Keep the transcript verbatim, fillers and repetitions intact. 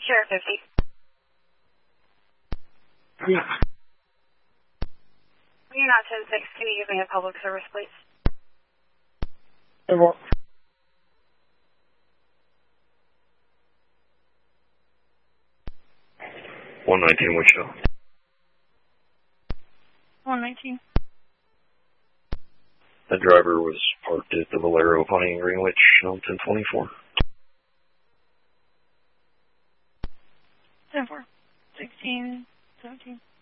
Sure, fifty. Yeah. You're not ten six. Can you give me a public service, please? Well, one nineteen Wichita. one nineteen. The driver was parked at the Valero Honey and Greenwich on ten twenty-four. ten four. sixteen, seventeen.